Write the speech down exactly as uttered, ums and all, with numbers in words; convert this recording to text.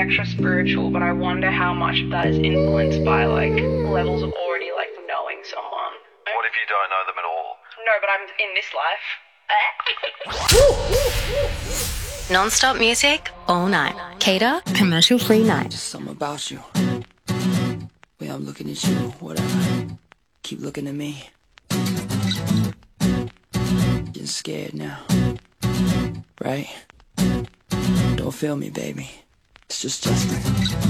extra spiritual, but I wonder how much of that is influenced by like levels of already like knowing someone. What if you don't know them at all? No, but I'm in this life. Non-stop music all night. Cater, commercial free night. Just something about you. Way I'm looking at you, whatever. Keep looking at me. Getting scared now. Right? Don't feel me, baby. It's just Justin.